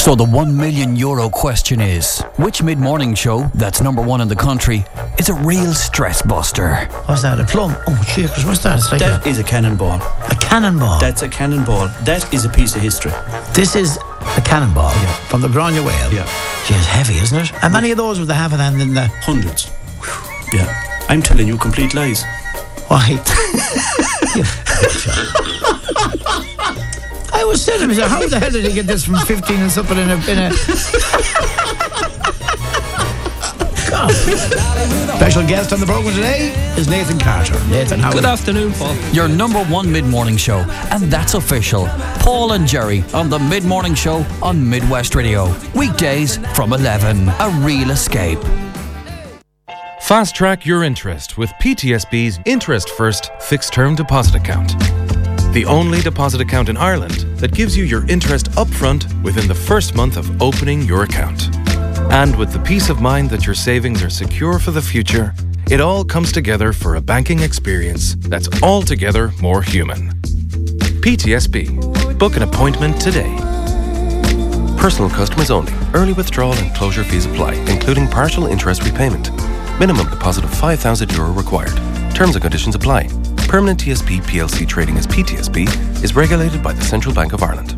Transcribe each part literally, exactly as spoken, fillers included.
So the one million euro question is, which mid-morning show that's number one in the country is a real stress buster? What's that, a plum? Oh, checkers, what's that? It's like that a, is a cannonball. A cannonball? That's a cannonball. That is a piece of history. This is a cannonball? Yeah. From the Grania Whale? Yeah. Gee, it's heavy, isn't it? How many of those with the half a hand in the... Hundreds. Whew. Yeah. I'm telling you complete lies. Why? I was saying to myself, how the hell did he get this from fifteen and something in a... In a... Special guest on the programme today is Nathan Carter. Nathan, how Good are you? afternoon, Paul. Your number one mid-morning show, and that's official. Paul and Jerry on the mid-morning show on Midwest Radio. Weekdays from eleven. A real escape. Fast track your interest with P T S B's Interest First Fixed Term Deposit Account. The only deposit account in Ireland that gives you your interest upfront within the first month of opening your account. And with the peace of mind that your savings are secure for the future, it all comes together for a banking experience that's altogether more human. P T S B. Book an appointment today. Personal customers only. Early withdrawal and closure fees apply, including partial interest repayment. Minimum deposit of five thousand euro required. Terms and conditions apply. Permanent T S B P L C trading as P T S B is regulated by the Central Bank of Ireland.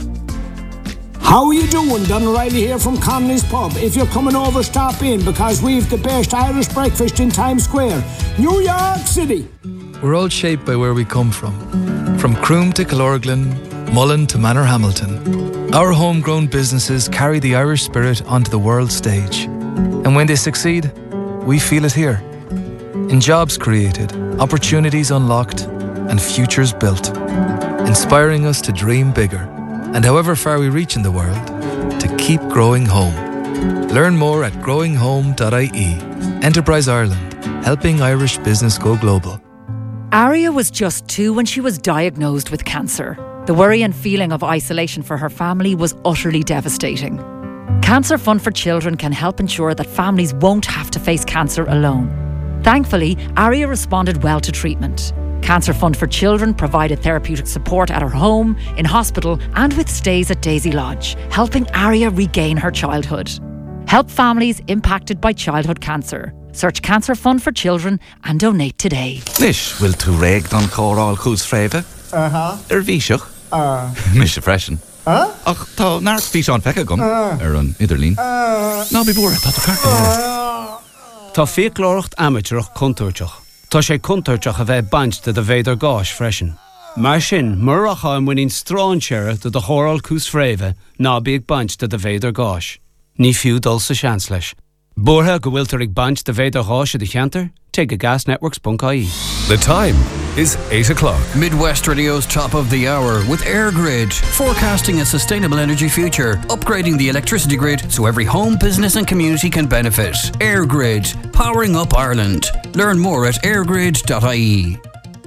How are you doing? Don O'Reilly here from Connolly's Pub. If you're coming over, stop in because we've the best Irish breakfast in Times Square, New York City. We're all shaped by where we come from. From Croom to Killorglin, Mullen to Manor Hamilton. Our homegrown businesses carry the Irish spirit onto the world stage. And when they succeed, we feel it here. In jobs created, opportunities unlocked, and futures built. Inspiring us to dream bigger. And however far we reach in the world, to keep growing home. Learn more at growing home dot I E. Enterprise Ireland, helping Irish business go global. Aria was just two when she was diagnosed with cancer. The worry and feeling of isolation for her family was utterly devastating. Cancer Fund for Children can help ensure that families won't have to face cancer alone. Thankfully, Aria responded well to treatment. Cancer Fund for Children provided therapeutic support at her home, in hospital, and with stays at Daisy Lodge, helping Aria regain her childhood. Help families impacted by childhood cancer. Search Cancer Fund for Children and donate today. Nish, will tu reg don choral chus freve? Uh-huh. Er víseach? Uh. Misha freshen. Huh? Ach, tá nart fís an fecca gum. Uh. Er an iderlín. Uh. Ná bí búra, tá tá carta. Tá fiaclóireacht amateurach contúirteach. Tá sé contúirteach a bheith bainte de bhéidir gáis freisin. Mar sin, mar a chaim muín stráinseire de de chóral cús fréimhe ná bíag bainte de bhéidir gáis. Ní fiú dul sa seans leis. Bortha go bhfuil tar ag baint de bhéidir gáis a de cheantar, take a gas networks dot I E. The time is eight o'clock. Midwest Radio's top of the hour with AirGrid, forecasting a sustainable energy future, upgrading the electricity grid so every home, business and community can benefit. AirGrid, powering up Ireland. Learn more at airgrid dot I E.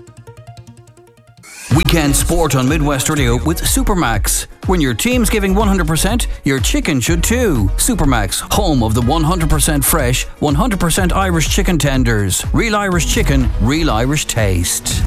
Weekend sport on Midwest Radio with Supermax. When your team's giving one hundred percent, your chicken should too. Supermax, home of the one hundred percent fresh, one hundred percent Irish chicken tenders. Real Irish chicken, real Irish taste.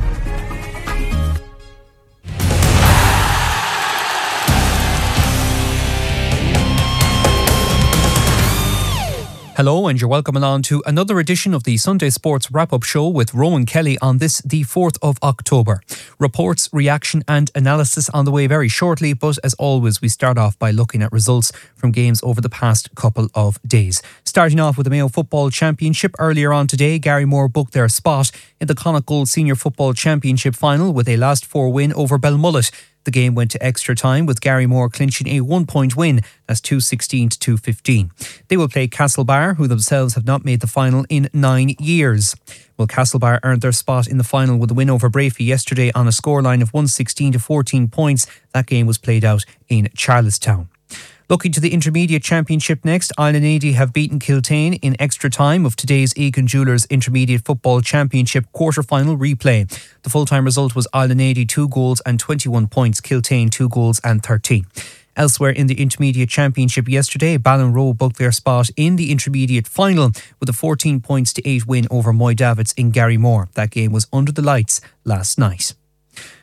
Hello and you're welcome along to another edition of the Sunday Sports Wrap-Up Show with Rowan Kelly on this, the fourth of October. Reports, reaction and analysis on the way very shortly, but as always we start off by looking at results from games over the past couple of days. Starting off with the Mayo Football Championship earlier on today, Garrymore booked their spot in the Connacht Senior Football Championship final with a last four win over Belmullet. The game went to extra time with Garrymore clinching a one-point win. That's two sixteen to two fifteen. They will play Castlebar, who themselves have not made the final in nine years. Well, Castlebar earned their spot in the final with a win over Brafey yesterday on a scoreline of one sixteen to fourteen points. That game was played out in Charlestown. Looking to the Intermediate Championship next, Island eighty have beaten Kiltane in extra time of today's Egan Jewellers Intermediate Football Championship quarter-final replay. The full-time result was Island eighty two goals and twenty-one points, Kiltane two goals and thirteen. Elsewhere in the Intermediate Championship yesterday, Ballinroe booked their spot in the Intermediate Final with a fourteen points to eight win over Moy Davids in Garrymore. That game was under the lights last night.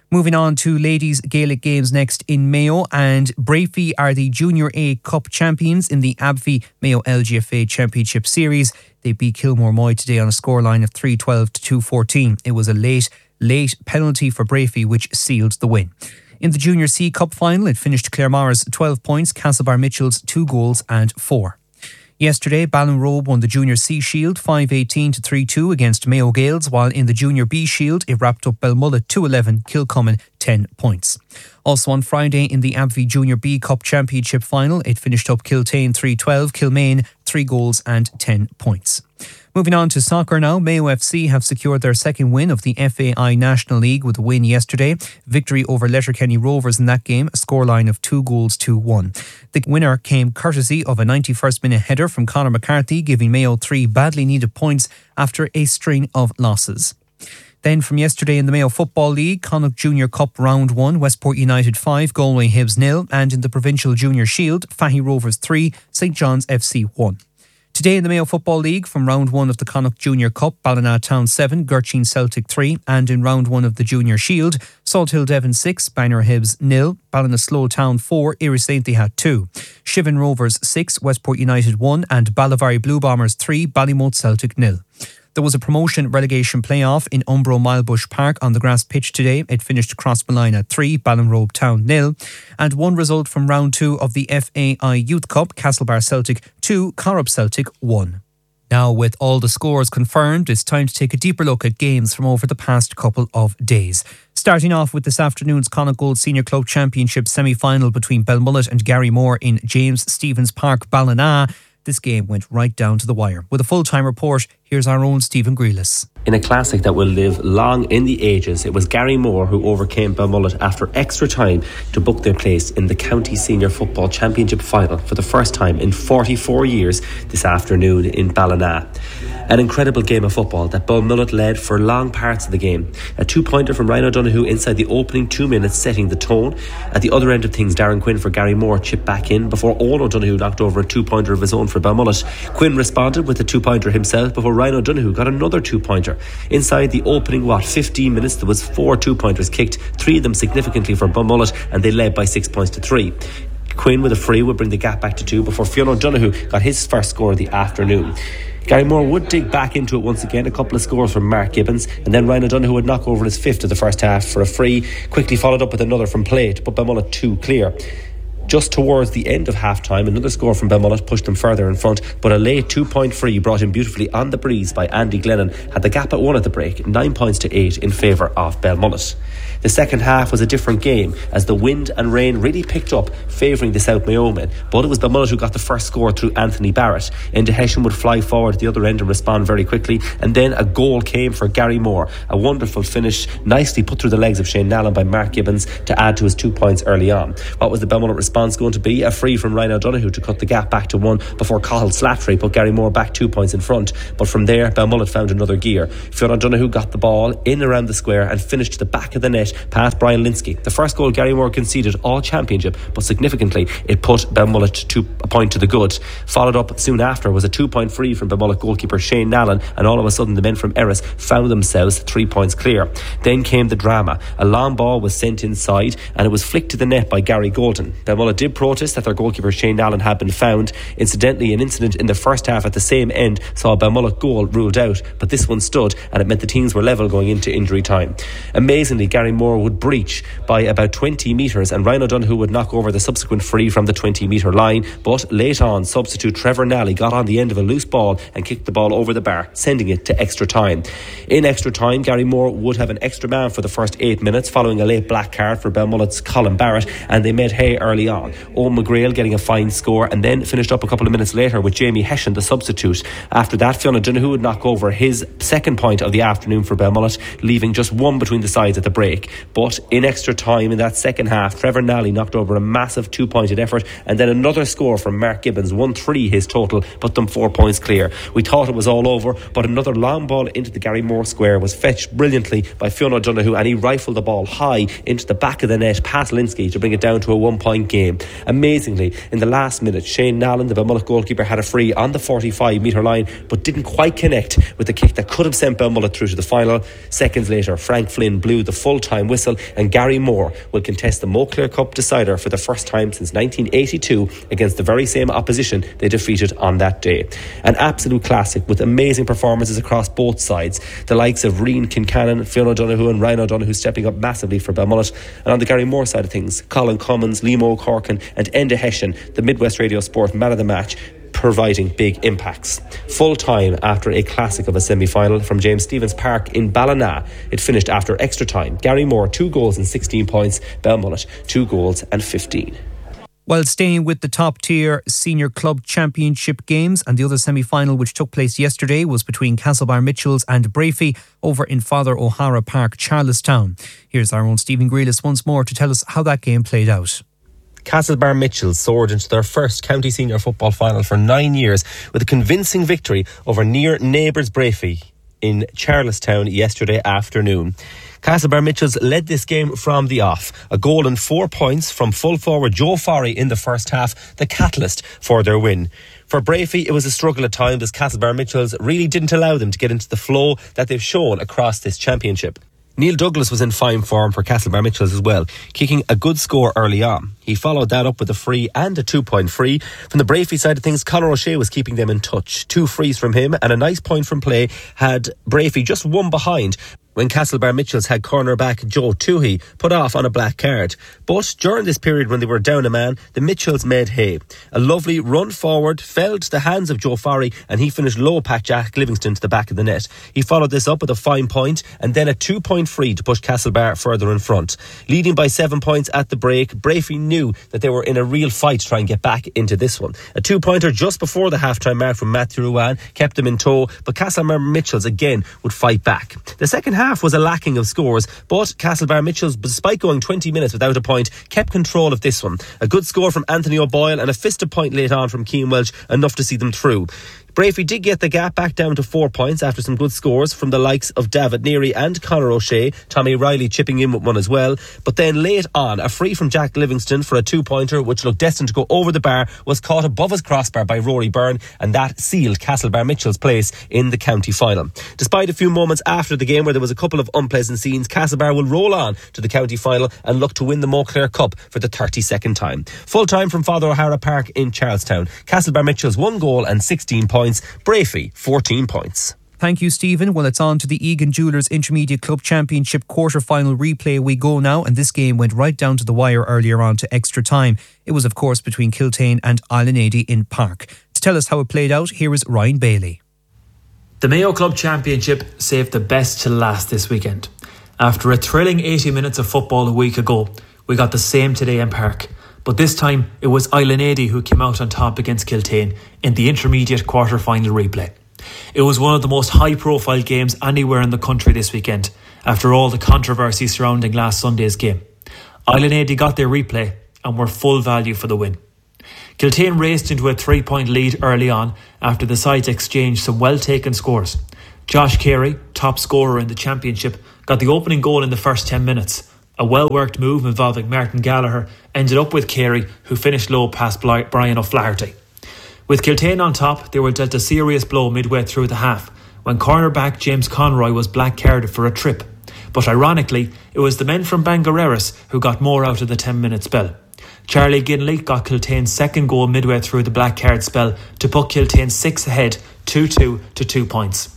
Moving on to ladies' Gaelic games next in Mayo, and Brafey are the Junior A Cup champions in the A B V I Mayo L G F A Championship Series. They beat Kilmore Moy today on a scoreline of three twelve to two fourteen. It was a late, late penalty for Brafey which sealed the win. In the Junior C Cup final, it finished Claremara's twelve points, Castlebar Mitchell's two goals and four. Yesterday, Ballinrobe won the Junior C Shield five eighteen to three two against Mayo Gaels, while in the Junior B Shield, it wrapped up Belmullet two eleven, Kilcommon ten points. Also on Friday, in the A B V I Junior B Cup Championship final, it finished up Kiltane three twelve, Kilmaine three goals and ten points. Moving on to soccer now, Mayo F C have secured their second win of the F A I National League with a win yesterday. Victory over Letterkenny Rovers in that game, a scoreline of two goals to one. The winner came courtesy of a ninety-first minute header from Conor McCarthy, giving Mayo three badly needed points after a string of losses. Then from yesterday in the Mayo Football League, Connacht Junior Cup Round one, Westport United five, Galway Hibs nil, and in the Provincial Junior Shield, Fahy Rovers three, St John's F C one. Today in the Mayo Football League, from round one of the Connacht Junior Cup, Ballina Town seven, Gurchin Celtic three, and in round one of the Junior Shield, Salt Hill Devon six, Bangor Hibs nil, Ballinasloe Town four, Erie Saint Dehat two, Shivan Rovers six, Westport United one, and Ballivary Blue Bombers three, Ballymote Celtic nil. There was a promotion relegation playoff in Umbro Milebush Park on the grass pitch today. It finished Crossmolina three, Ballinrobe Town nil. And one result from round two of the F A I Youth Cup, Castlebar Celtic two, Corrup Celtic one. Now, with all the scores confirmed, it's time to take a deeper look at games from over the past couple of days. Starting off with this afternoon's Connacht Gold Senior Club Championship semi-final between Belmullet and Garrymore in James Stephens Park, Ballina. This game went right down to the wire. With a full-time report, here's our own Stephen Grealis. In a classic that will live long in the ages, it was Garrymore who overcame Belmullet after extra time to book their place in the County Senior Football Championship final for the first time in forty-four years this afternoon in Ballina. An incredible game of football that Belmullet led for long parts of the game. A two-pointer from Ryan O'Donoghue inside the opening two minutes setting the tone. At the other end of things, Darren Quinn for Garrymore chipped back in before Owen O'Donoghue knocked over a two-pointer of his own for Belmullet. Quinn responded with a two-pointer himself before Ryan O'Donoghue got another two-pointer. Inside the opening, what, fifteen minutes, there was four two-pointers kicked, three of them significantly for Belmullet, and they led by six points to three. Quinn with a free would bring the gap back to two before Fionn O'Donoghue got his first score of the afternoon. Garrymore would dig back into it once again, a couple of scores from Mark Gibbons, and then Ryan O'Donoghue would knock over his fifth of the first half for a free, quickly followed up with another from play to put Belmullet two clear. Just towards the end of half-time, another score from Belmullet pushed them further in front, but a late two-point free brought in beautifully on the breeze by Andy Glennon had the gap at one at the break, nine points to eight in favour of Belmullet. The second half was a different game as the wind and rain really picked up, favouring the South Mayo men, but it was Belmullet who got the first score through Anthony Barrett. Enda Hession would fly forward at the other end and respond very quickly, and then a goal came for Garrymore. A wonderful finish, nicely put through the legs of Shane Nallen by Mark Gibbons to add to his two points early on. What was the Belmullet response going to be? A free from Ryan O'Donoghue to cut the gap back to one before Cathal Slattery put Garrymore back two points in front. But from there, Belmullet found another gear. Fionn O'Donoghue got the ball in around the square and finished to the back of the net past Brian Linsky. The first goal Garrymore conceded all championship, but significantly it put Belmullet to a point to the good. Followed up soon after was a two-point free from Belmullet goalkeeper Shane Nallen, and all of a sudden the men from Erris found themselves three points clear. Then came the drama. A long ball was sent inside and it was flicked to the net by Gary Golden. Belmullet did protest that their goalkeeper Shane Nallen had been found. Incidentally, an incident in the first half at the same end saw a Belmullet goal ruled out, but this one stood and it meant the teams were level going into injury time. Amazingly, Garrymore would breach by about twenty metres and Ryan O'Donoghue would knock over the subsequent free from the twenty metre line, but late on substitute Trevor Nally got on the end of a loose ball and kicked the ball over the bar, sending it to extra time. In extra time, Garrymore would have an extra man for the first eight minutes following a late black card for Belmullet's Colin Barrett, and they made hay early on. Owen McGrail getting a fine score and then finished up a couple of minutes later with Jamie Hession, the substitute. After that, Fionn O'Donoghue would knock over his second point of the afternoon for Belmullet, leaving just one between the sides at the break. But in extra time in that second half, Trevor Nally knocked over a massive two-pointed effort, and then another score from Mark Gibbons, one three his total, put them four points clear. We thought it was all over, but another long ball into the Garrymore square was fetched brilliantly by Fionn O'Donoghue, and he rifled the ball high into the back of the net past Linsky to bring it down to a one-point game. game. Amazingly, in the last minute, Shane Nallen, the Balmullet goalkeeper, had a free on the forty-five metre line, but didn't quite connect with the kick that could have sent Balmullet through to the final. Seconds later, Frank Flynn blew the full-time whistle, and Gary Moore will contest the Moclair Cup decider for the first time since nineteen eighty-two against the very same opposition they defeated on that day. An absolute classic with amazing performances across both sides. The likes of Reen Kincannon, Fionn O'Donoghue and Ryan O'Donoghue stepping up massively for Balmullet. And on the Gary Moore side of things, Colin Cummins, Liam O'Corkin and Enda Hession, the Midwest Radio Sport man of the match, providing big impacts. Full time after a classic of a semi-final from James Stephens Park in Ballina. It finished after extra time. Gary Moore two goals and sixteen points, Balmullet two goals and fifteen. Well, staying with the top tier senior club championship games, and the other semi-final which took place yesterday was between Castlebar Mitchells and Brafey over in Father O'Hara Park, Charlestown. Here's our own Stephen Grealis once more to tell us how that game played out. Castlebar Mitchells soared into their first county senior football final for nine years with a convincing victory over near neighbours Brafey in Charlestown yesterday afternoon. Castlebar Mitchells led this game from the off. A goal and four points from full forward Joe Forry in the first half, the catalyst for their win. For Brafey, it was a struggle at times as Castlebar Mitchells really didn't allow them to get into the flow that they've shown across this championship. Neil Douglas was in fine form for Castlebar Mitchells as well, kicking a good score early on. He followed that up with a free and a two-point free. From the Brafey side of things, Conor O'Shea was keeping them in touch. Two frees from him and a nice point from play had Brafey just one behind when Castlebar Mitchells had cornerback Joe Toohey put off on a black card. But during this period when they were down a man, the Mitchells made hay. A lovely run forward fell to the hands of Joe Forry and he finished low past Jack Livingston to the back of the net. He followed this up with a fine point and then a two-point free to push Castlebar further in front. Leading by seven points at the break, Brafey knew that they were in a real fight to try and get back into this one. A two-pointer just before the half-time mark from Matthew Ruan kept them in tow, but Castlebar Mitchells again would fight back. The second half was a lacking of scores, but Castlebar Mitchells, despite going twenty minutes without a point, kept control of this one. A good score from Anthony O'Boyle and a fisted point late on from Keane Welch, enough to see them through. Brafey did get the gap back down to four points after some good scores from the likes of David Neary and Conor O'Shea, Tommy Riley chipping in with one as well. But then late on, a free from Jack Livingston for a two-pointer which looked destined to go over the bar was caught above his crossbar by Rory Byrne, and that sealed Castlebar Mitchell's place in the county final. Despite a few moments after the game where there was a couple of unpleasant scenes, Castlebar will roll on to the county final and look to win the Moclair Cup for the thirty-second time. Full time from Father O'Hara Park in Charlestown. Castlebar Mitchells one goal and sixteen points. Brafey fourteen points. Thank you, Stephen. Well, it's on to the Egan Jewellers Intermediate Club Championship quarter-final replay we go now, and this game went right down to the wire earlier on to extra time. It was, of course, between Kiltane and Islandady in Park. To tell us how it played out, here is Ryan Bailey. The Mayo Club Championship saved the best to last this weekend. After a thrilling eighty minutes of football a week ago, we got the same today in Park. But this time, it was Islandady who came out on top against Kiltane in the intermediate quarter-final replay. It was one of the most high-profile games anywhere in the country this weekend, after all the controversy surrounding last Sunday's game. Islandady got their replay and were full value for the win. Kiltane raced into a three-point lead early on after the sides exchanged some well-taken scores. Josh Carey, top scorer in the championship, got the opening goal in the first ten minutes. A well-worked move involving Martin Gallagher ended up with Carey, who finished low past Brian O'Flaherty. With Kiltane on top, they were dealt a serious blow midway through the half when cornerback James Conroy was black-carded for a trip. But ironically, it was the men from Bangareras who got more out of the ten-minute spell. Charlie Ginley got Kiltane's second goal midway through the black card spell to put Kiltane six ahead, two two to two points.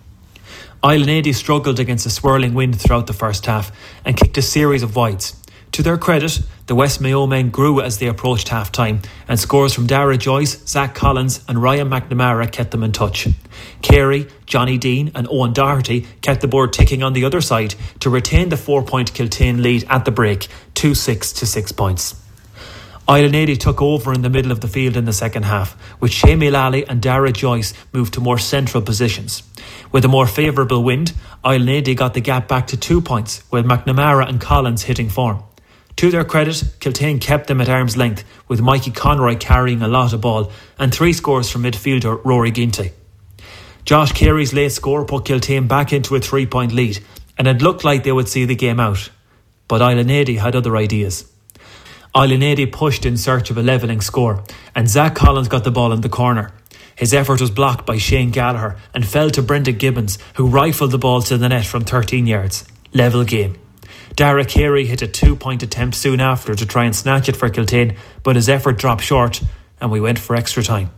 Islandady struggled against a swirling wind throughout the first half and kicked a series of wides. To their credit, the West Mayo men grew as they approached half-time, and scores from Dara Joyce, Zach Collins and Ryan McNamara kept them in touch. Carey, Johnny Dean and Owen Doherty kept the board ticking on the other side to retain the four-point Kiltane lead at the break, two six to six points. Islandady took over in the middle of the field in the second half, with Shamie Lally and Dara Joyce moved to more central positions. With a more favourable wind, Islandady got the gap back to two points, with McNamara and Collins hitting form. To their credit, Kiltane kept them at arm's length, with Mikey Conroy carrying a lot of ball and three scores from midfielder Rory Ginty. Josh Carey's late score put Kiltane back into a three-point lead, and it looked like they would see the game out. But Islandady had other ideas. Island eighty pushed in search of a levelling score, and Zach Collins got the ball in the corner. His effort was blocked by Shane Gallagher and fell to Brendan Gibbons, who rifled the ball to the net from thirteen yards. Level game. Dara Carey hit a two-point attempt soon after to try and snatch it for Kiltane, but his effort dropped short and we went for extra time.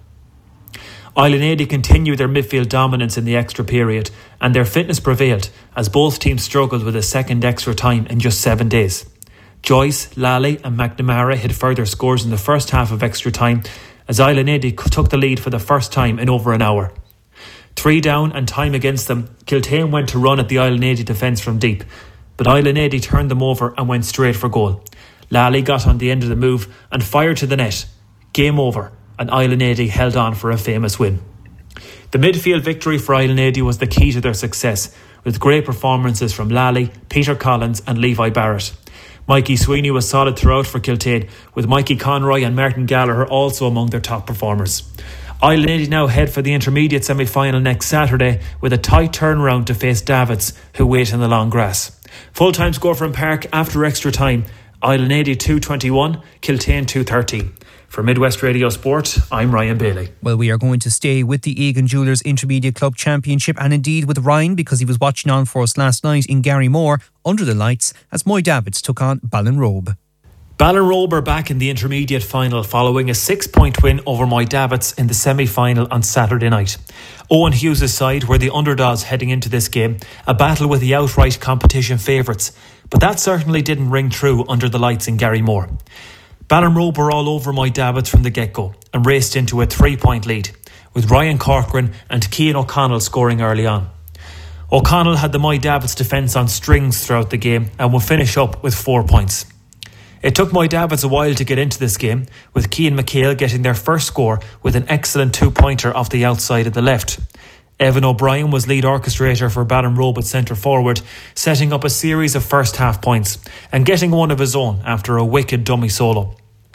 Island eighty continued their midfield dominance in the extra period, and their fitness prevailed as both teams struggled with a second extra time in just seven days. Joyce, Lally and McNamara hit further scores in the first half of extra time as Island eighty took the lead for the first time in over an hour. Three down and time against them, Kiltane went to run at the Island eighty defence from deep, but Island eighty turned them over and went straight for goal. Lally got on the end of the move and fired to the net. Game over, and Island eighty held on for a famous win. The midfield victory for Island eighty was the key to their success, with great performances from Lally, Peter Collins and Levi Barrett. Mikey Sweeney was solid throughout for Kiltane, with Mikey Conroy and Martin Gallagher also among their top performers. Island eighty now head for the intermediate semi-final next Saturday with a tight turnaround to face Davids, who wait in the long grass. Full-time score from Park after extra time, Island eighty two twenty-one, Kiltane two thirteen. For Midwest Radio Sport, I'm Ryan Bailey. Well, we are going to stay with the Egan Jewellers Intermediate Club Championship and indeed with Ryan, because he was watching on for us last night in Garrymore under the lights as Moy Davids took on Ballinrobe. Ballinrobe are back in the intermediate final following a six-point win over Moy Davids in the semi-final on Saturday night. Owen Hughes' side were the underdogs heading into this game, a battle with the outright competition favourites, but that certainly didn't ring true under the lights in Garrymore. Ballinrobe were all over Moy Davids from the get-go and raced into a three-point lead, with Ryan Corcoran and Cian O'Connell scoring early on. O'Connell had the Moy Davids defence on strings throughout the game and would finish up with four points. It took Moy Davids a while to get into this game, with Cian McHale getting their first score with an excellent two-pointer off the outside of the left. Evan O'Brien was lead orchestrator for Ballinrobe at centre forward, setting up a series of first half points and getting one of his own after a wicked dummy solo.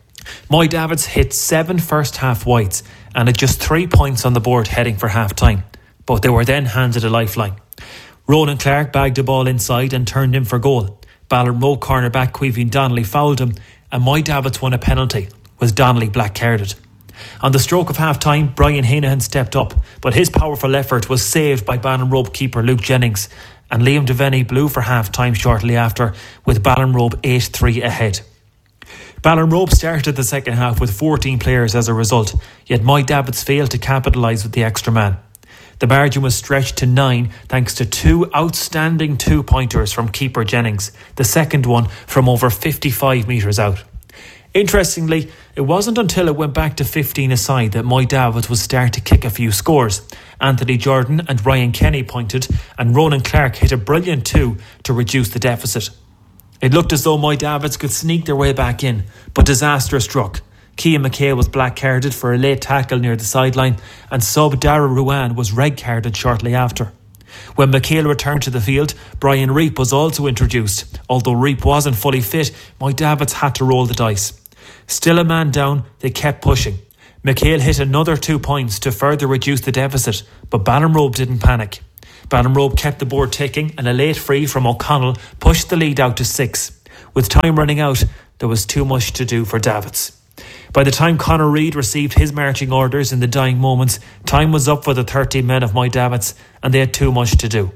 Moy Davids hit seven first half whites and had just three points on the board heading for half time, but they were then handed a lifeline. Ronan Clark bagged the ball inside and turned in for goal. Ballinrobe cornerback Queeveen Donnelly fouled him and Moy Davids won a penalty, with Donnelly black carded. On the stroke of half time, Brian Hanahan stepped up, but his powerful effort was saved by Ballinrobe keeper Luke Jennings, and Liam Devaney blew for half time shortly after, with Ballinrobe eight three ahead. Ballinrobe started the second half with fourteen players as a result, yet Moy Davids failed to capitalise with the extra man. The margin was stretched to nine thanks to two outstanding two-pointers from keeper Jennings, the second one from over fifty-five metres out. Interestingly, it wasn't until it went back to fifteen aside that Moy Davids would start to kick a few scores. Anthony Jordan and Ryan Kenny pointed, and Ronan Clark hit a brilliant two to reduce the deficit. It looked as though Moy Davids could sneak their way back in, but disaster struck. Cian McHale was black carded for a late tackle near the sideline, and sub Dara Ruan was red carded shortly after. When McHale returned to the field, Brian Reap was also introduced. Although Reap wasn't fully fit, Moy Davids had to roll the dice. Still a man down, they kept pushing. McHale hit another two points to further reduce the deficit, but Ballinrobe didn't panic. Ballinrobe kept the board ticking, and a late free from O'Connell pushed the lead out to six. With time running out, there was too much to do for Davids. By the time Conor Reid received his marching orders in the dying moments, time was up for the thirteen men of Moy Davids, and they had too much to do.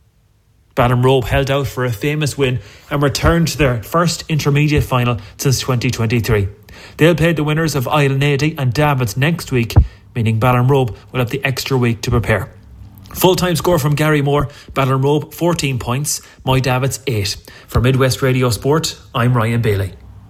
Ballinrobe held out for a famous win and returned to their first intermediate final since twenty twenty-three. They'll play the winners of Island eighty and Davids next week, meaning Ballinrobe will have the extra week to prepare. Full-time score from Garrymore, Ballinrobe fourteen points, Moy Davids eight. For Midwest Radio Sport, I'm Ryan Bailey.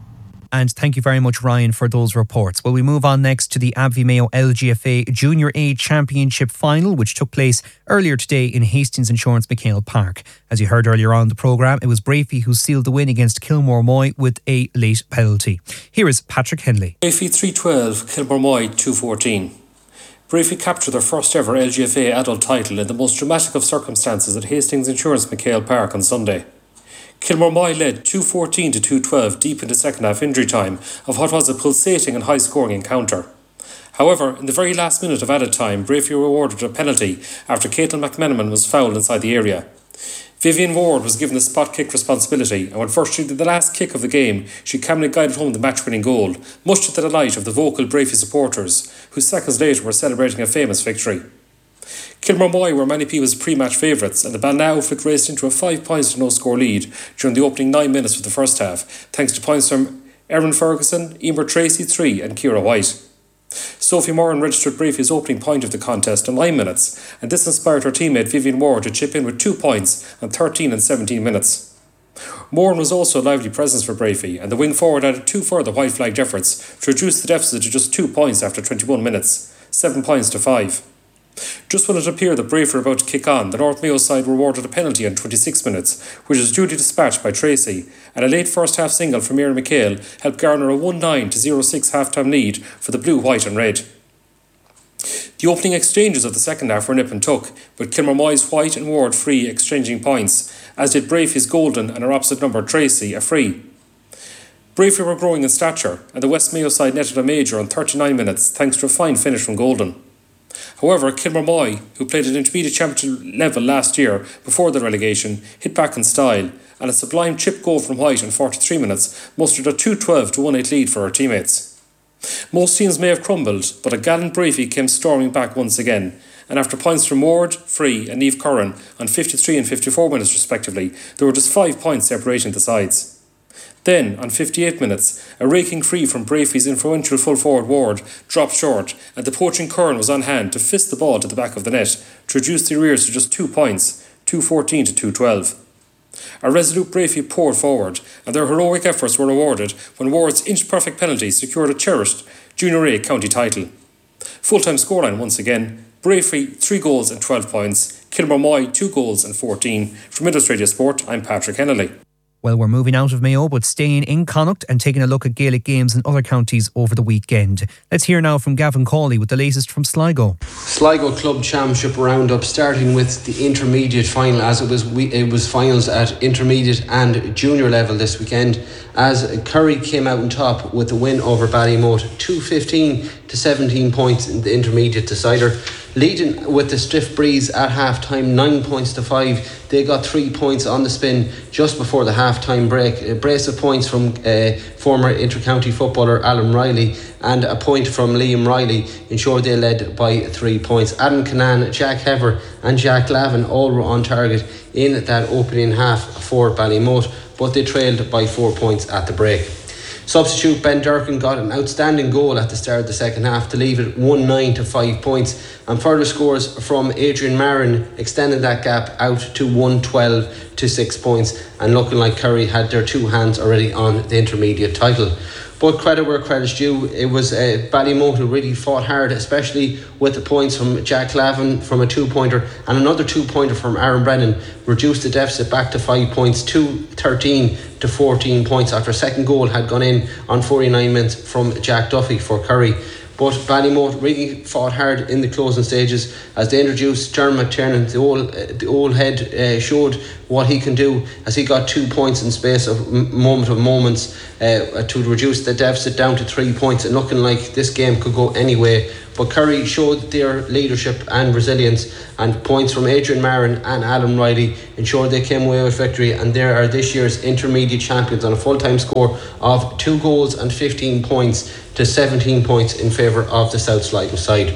And thank you very much, Ryan, for those reports. Well, we move on next to the Abbey Mayo L G F A Junior A Championship Final, which took place earlier today in Hastings Insurance McHale Park. As you heard earlier on the programme, it was Brafey who sealed the win against Kilmore Moy with a late penalty. Here is Patrick Henley. Brafey three twelve, Kilmore Moy two fourteen. Brafey captured their first ever L G F A adult title in the most dramatic of circumstances at Hastings Insurance McHale Park on Sunday. Kilmore Moy led two fourteen to two twelve deep into second half injury time of what was a pulsating and high scoring encounter. However, in the very last minute of added time, Brafey were awarded a penalty after Caitlin McMenamin was fouled inside the area. Vivian Ward was given the spot kick responsibility, and when first she did the last kick of the game, she calmly guided home the match-winning goal, much to the delight of the vocal Brafey supporters, who seconds later were celebrating a famous victory. Kilmarmoy were many people's pre-match favourites, and the Ballina outfit raced into a five points to no score lead during the opening nine minutes of the first half, thanks to points from Erin Ferguson, Emer Tracy three and Ciara White. Sophie Moran registered Brafey's opening point of the contest in nine minutes, and this inspired her teammate Vivian Ward to chip in with two points on thirteen and seventeen minutes. Moran was also a lively presence for Brafey, and the wing forward added two further white flagged efforts to reduce the deficit to just two points after twenty-one minutes, seven points to five. Just when it appeared that Brafey were about to kick on, the North Mayo side were awarded a penalty in twenty-six minutes, which was duly dispatched by Tracy, and a late first half single from Mary McHale helped garner a one nine to zero six half-time lead for the blue, white and red. The opening exchanges of the second half were nip and tuck, with Kilmarmoy's White and Ward free exchanging points, as did Brafey's Golden and her opposite number Tracy a free. Brafey were growing in stature, and the West Mayo side netted a major on thirty-nine minutes thanks to a fine finish from Golden. However, Kilmarmoy, who played at intermediate championship level last year before the relegation, hit back in style, and a sublime chip goal from White in forty-three minutes mustered a two twelve to one eight lead for her teammates. Most teams may have crumbled, but a gallant Brafey came storming back once again, and after points from Ward, Free and Niamh Curran on fifty-three and fifty-four minutes respectively, there were just five points separating the sides. Then, on fifty-eight minutes, a raking free from Brafey's influential full forward Ward dropped short, and the poaching Curran was on hand to fist the ball to the back of the net to reduce the arrears to just two points, two fourteen to two twelve. A resolute Brafey poured forward, and their heroic efforts were rewarded when Ward's inch-perfect penalty secured a cherished Junior A county title. Full-time scoreline once again: Brafey three goals and twelve points, Kilmarmoy two goals and fourteen. From Midwest Radio Sport, I'm Patrick Kennelly. Well, we're moving out of Mayo, but staying in Connacht and taking a look at Gaelic games in other counties over the weekend. Let's hear now from Gavin Cawley with the latest from Sligo. Sligo Club Championship roundup, starting with the intermediate final, as it was we, it was finals at intermediate and junior level this weekend, as Curry came out on top with the win over Ballymote, two fifteen to seventeen points in the intermediate decider. Leading with the stiff breeze at half-time, nine points to five. They got three points on the spin just before the half-time break. A brace of points from uh, former inter-county footballer Alan Riley and a point from Liam Riley ensured they led by three points. Adam Canan, Jack Hever and Jack Lavin all were on target in that opening half for Ballymote, but they trailed by four points at the break. Substitute Ben Durkin got an outstanding goal at the start of the second half to leave it one nine to five points, and further scores from Adrian Marin extended that gap out to one twelve to six points, and looking like Curry had their two hands already on the intermediate title. But credit where credit's due, it was uh, Ballymote who really fought hard, especially with the points from Jack Lavin from a two-pointer and another two-pointer from Aaron Brennan, reduced the deficit back to five points, to thirteen to fourteen points after a second goal had gone in on forty-nine minutes from Jack Duffy for Curry. But Ballymote really fought hard in the closing stages as they introduced Jeremy McTiernan. The old, uh, the old head uh, showed what he can do as he got two points in space of m- moment of moments uh, to reduce the deficit down to three points, and looking like this game could go any way. But Curry showed their leadership and resilience, and points from Adrian Marin and Alan Riley ensured they came away with victory, and they are this year's intermediate champions on a full-time score of two goals and fifteen points to seventeen points in favour of the South Sligo side.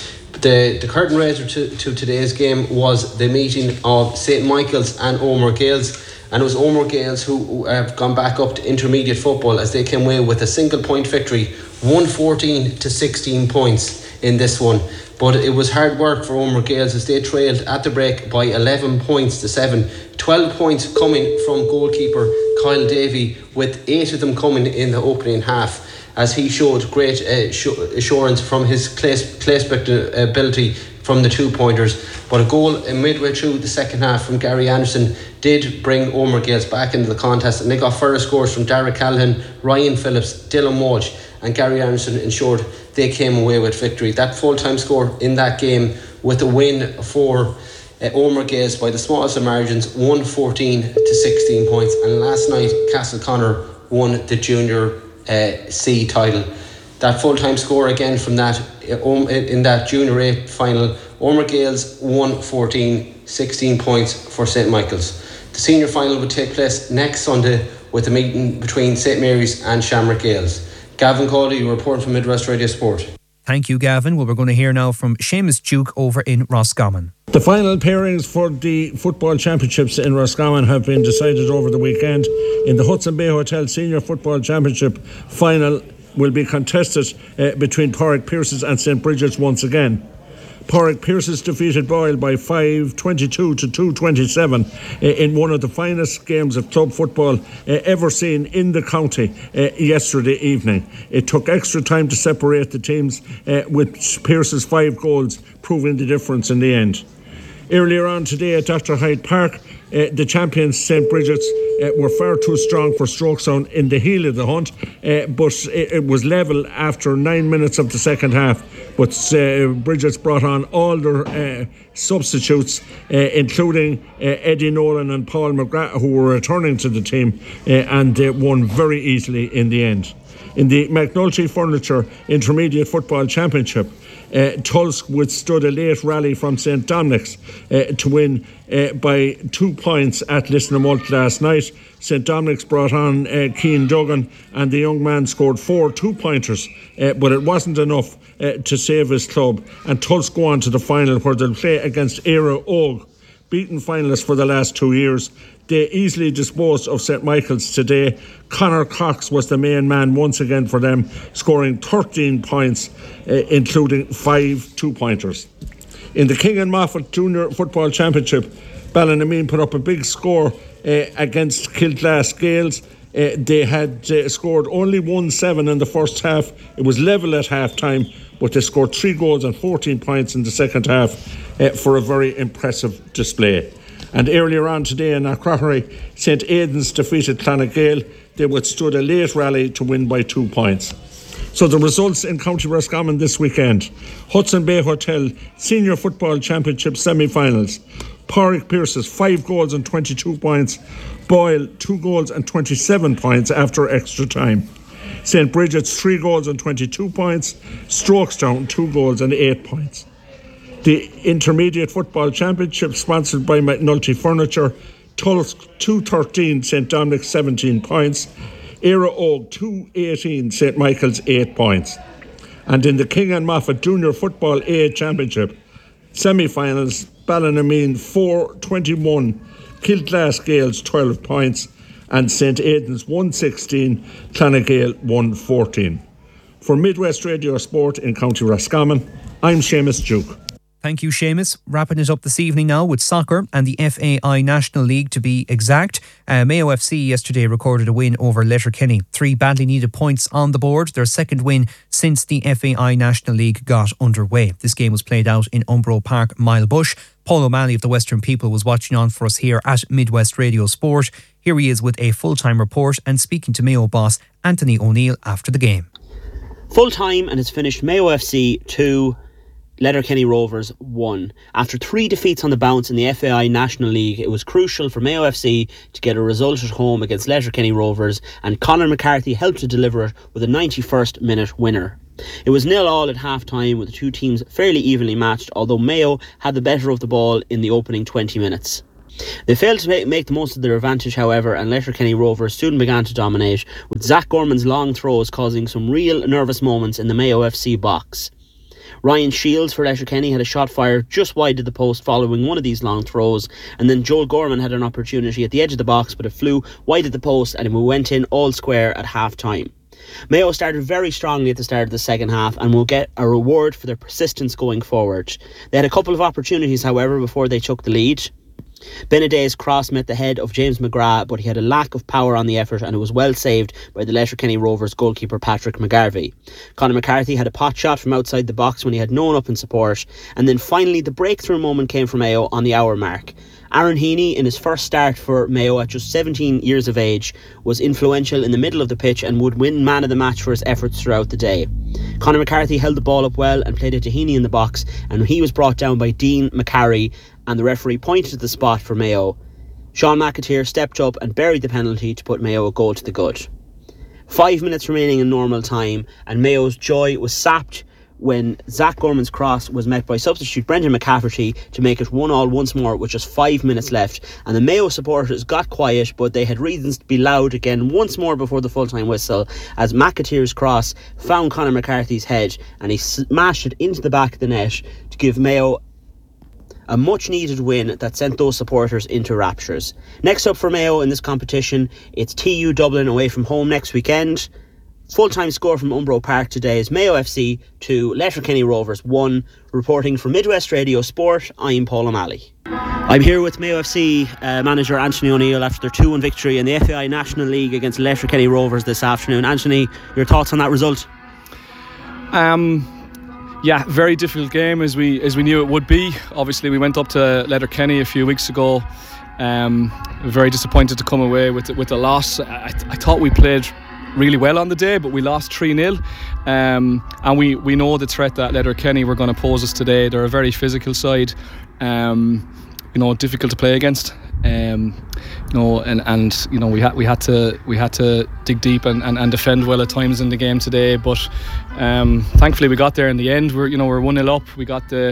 The, the curtain raiser to, to today's game was the meeting of Saint Michael's and Omar Gales, and it was Omar Gales who have gone back up to intermediate football as they came away with a single point victory, one fourteen to sixteen points in this one. But it was hard work for Omar Gales as they trailed at the break by eleven points to seven. twelve points coming from goalkeeper Kyle Davey, with eight of them coming in the opening half, as he showed great uh, sh- assurance from his clay-spec ability from the two pointers. But a goal midway through the second half from Gary Anderson did bring Omar Gales back into the contest, and they got further scores from Derek Callahan, Ryan Phillips, Dylan Walsh, and Gary Anderson ensured they came away with victory. That full-time score in that game, with a win for uh, Omar Gales by the smallest of margins, one fourteen to sixteen points. And last night Castleconnor won the Junior uh, C title. That full-time score again from that uh, in that Junior A final, Omar Gales one fourteen, sixteen points for Saint Michael's. The senior final would take place next Sunday with a meeting between St Mary's and Shamrock Gales. Gavin Cody, reporting from Midwest Radio Sport. Thank you, Gavin. Well, we're going to hear now from Seamus Duke over in Roscommon. The final pairings for the football championships in Roscommon have been decided over the weekend. In the Hudson Bay Hotel Senior Football Championship final will be contested uh, between Pádraig Pearses and Saint Bridget's once again. Pádraig Pearses defeated Boyle by five twenty-two to two twenty-seven uh, in one of the finest games of club football uh, ever seen in the county uh, yesterday evening. It took extra time to separate the teams, uh, with Pearses' five goals proving the difference in the end. Earlier on today at Doctor Hyde Park, uh, the champions Saint Bridget's uh, were far too strong for Strokestown in the heel of the hunt, uh, but it, it was level after nine minutes of the second half. But uh, Bridget's brought on all their uh, substitutes, uh, including uh, Eddie Nolan and Paul McGrath, who were returning to the team, uh, and they won very easily in the end. In the McNulty Furniture Intermediate Football Championship, Uh, Tulsk withstood a late rally from Saint Dominic's uh, to win uh, by two points at Lisnamolt last night. Saint Dominic's brought on uh, Cian Duggan, and the young man scored four two-pointers, uh, but it wasn't enough uh, to save his club. And Tulsk go on to the final, where they'll play against Éire Óg, beaten finalists for the last two years. They easily disposed of Saint Michael's today. Conor Cox was the main man once again for them, scoring thirteen points, uh, including five two-pointers. In the King and Moffat Junior Football Championship, Ballinamean put up a big score uh, against Kilglass Gales. Uh, they had uh, scored only one seven in the first half. It was level at half-time, but they scored three goals and fourteen points in the second half uh, for a very impressive display. And earlier on today in Knockcroffery, Saint Aidan's defeated Clonagale. They withstood a late rally to win by two points. So the results in County Roscommon this weekend: Hudson Bay Hotel Senior Football Championship semi-finals. Pádraig Pearses, five goals and twenty-two points. Boyle, two goals and twenty-seven points after extra time. Saint Bridget's, three goals and twenty-two points. Strokestown, two goals and eight points. The Intermediate Football Championship, sponsored by McNulty Furniture, Tulsk two thirteen, Saint Dominic's seventeen points. Éire Óg two eighteen, Saint Michael's eight points. And in the King and Moffat Junior Football A Championship semi-finals, Ballinamean four twenty-one, Kilglass Gales twelve points, and Saint Aidan's one sixteen, Clonagale one fourteen. For Midwest Radio Sport in County Roscommon, I'm Seamus Duke. Thank you, Seamus. Wrapping it up this evening now with soccer and the F A I National League to be exact. Uh, Mayo F C yesterday recorded a win over Letterkenny. Three badly needed points on the board. Their second win since the F A I National League got underway. This game was played out in Umbro Park, Milebush. Paul O'Malley of the Western People was watching on for us here at Midwest Radio Sport. Here he is with a full-time report and speaking to Mayo boss Anthony O'Neill after the game. Full-time, and it's finished Mayo F C two, Letterkenny Rovers one. After three defeats on the bounce in the F A I National League, it was crucial for Mayo F C to get a result at home against Letterkenny Rovers, and Conor McCarthy helped to deliver it with a ninety-first minute winner. It was nil all at half time, with the two teams fairly evenly matched, although Mayo had the better of the ball in the opening twenty minutes. They failed to make, make the most of their advantage, however, and Letterkenny Rovers soon began to dominate, with Zach Gorman's long throws causing some real nervous moments in the Mayo F C box. Ryan Shields for Letterkenny had a shot fired just wide of the post following one of these long throws, and then Joel Gorman had an opportunity at the edge of the box, but it flew wide of the post and we went in all square at half time. Mayo started very strongly at the start of the second half and will get a reward for their persistence going forward. They had a couple of opportunities, however, before they took the lead. Beneday's cross met the head of James McGrath, but he had a lack of power on the effort and it was well saved by the Letterkenny Rovers goalkeeper Patrick McGarvey. Conor McCarthy had a pot shot from outside the box when he had no one up in support, and then finally the breakthrough moment came for Mayo on the hour mark. Aaron Heaney, in his first start for Mayo at just seventeen years of age, was influential in the middle of the pitch and would win man of the match for his efforts throughout the day. Conor McCarthy held the ball up well and played it to Heaney in the box, and he was brought down by Dean McCarry, and the referee pointed to the spot for Mayo. Sean McAteer stepped up and buried the penalty to put Mayo a goal to the good. Five minutes remaining in normal time, and Mayo's joy was sapped when Zach Gorman's cross was met by substitute Brendan McCafferty to make it one all once more with just five minutes left. And the Mayo supporters got quiet, but they had reasons to be loud again once more before the full-time whistle, as McAteer's cross found Conor McCarthy's head and he smashed it into the back of the net to give Mayo a much needed win that sent those supporters into raptures. Next up for Mayo in this competition, it's T U Dublin away from home next weekend. Full-time score from Umbro Park today is Mayo F C two, Letterkenny Rovers one. Reporting from Midwest Radio Sport, I'm Paul O'Malley. I'm here with Mayo F C uh, manager Anthony O'Neill after their two one victory in the F A I National League against Letterkenny Rovers this afternoon. Anthony, your thoughts on that result? Um, yeah, very difficult game as we as we knew it would be. Obviously, we went up to Letterkenny a few weeks ago. Um, very disappointed to come away with with a loss. I, I thought we played really well on the day, but we lost three nil, um, and we, we know the threat that Letterkenny were going to pose us today. They're a very physical side, um, you know, difficult to play against, um, you know, and, and you know we had we had to we had to dig deep and, and, and defend well at times in the game today. But um, thankfully we got there in the end. We're you know we're one nil up. We got the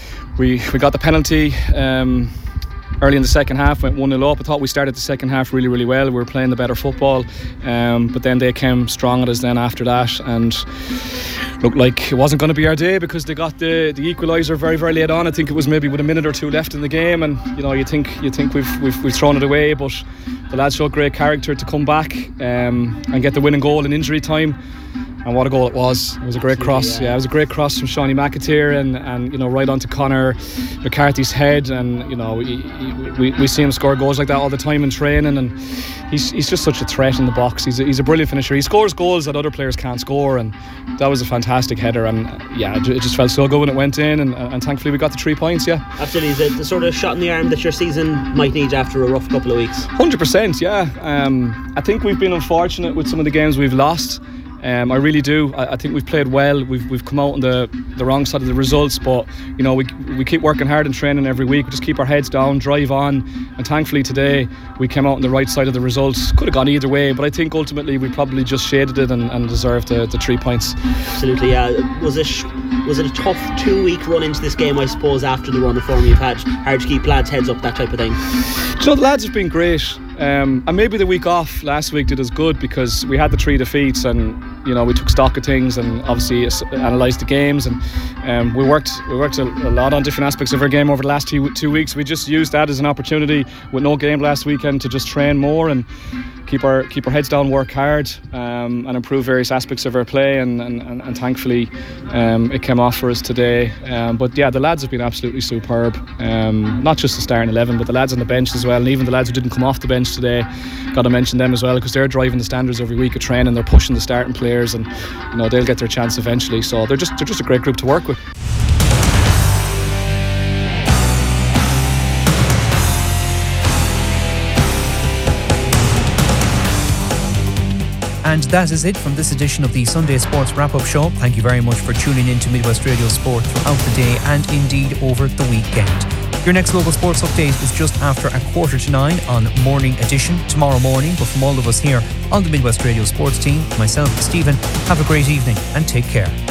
we we got the penalty. Um, Early in the second half, went one nil up. I thought we started the second half really, really well. We were playing the better football, um, but then they came strong at us then after that, and looked like it wasn't going to be our day because they got the, the equaliser very, very late on. I think it was maybe with a minute or two left in the game, and you know you think you think we've we've, we've thrown it away, but the lads showed great character to come back um, and get the winning goal in injury time. And what a goal it was. It was a great cross. Yeah, it was a great cross from Shawnee McAteer and, and you know, right onto Conor McCarthy's head. And, you know, we, we, we see him score goals like that all the time in training. And he's he's just such a threat in the box. He's a, he's a brilliant finisher. He scores goals that other players can't score. And that was a fantastic header. And, yeah, it just felt so good when it went in. And, and thankfully we got the three points, yeah. Absolutely. Is it the sort of shot in the arm that your season might need after a rough couple of weeks? one hundred percent, yeah. Um, I think we've been unfortunate with some of the games we've lost. Um, I really do. I, I think we've played well. We've we've come out on the, the wrong side of the results, but you know we we keep working hard and training every week. We just keep our heads down, drive on, and thankfully today we came out on the right side of the results. Could have gone either way, but I think ultimately we probably just shaded it and, and deserved the, the three points. Absolutely, yeah. Was it was it a tough two week run into this game? I suppose after the run of form you've had, hard to keep lads' heads up, that type of thing. You know, the lads have been great. Um, and maybe the week off last week did us good because we had the three defeats and you know we took stock of things and obviously analysed the games and um, we worked we worked a, a lot on different aspects of our game over the last two, two weeks. We just used that as an opportunity with no game last weekend to just train more and keep our keep our heads down, work hard, um, and improve various aspects of our play and, and, and, and thankfully um, it came off for us today. Um, but yeah, the lads have been absolutely superb, um, not just the starting eleven but the lads on the bench as well, and even the lads who didn't come off the bench today, got to mention them as well because they're driving the standards every week of training. They're pushing the starting players and you know they'll get their chance eventually, so they're just they're just a great group to work with. And that is it from this edition of the Sunday Sports Wrap-Up Show. Thank you very much for tuning in to Midwest Radio Sport throughout the day and indeed over the weekend. Your next local sports update is just after a quarter to nine on Morning Edition tomorrow morning. But from all of us here on the Midwest Radio Sports team, myself, Stephen, have a great evening and take care.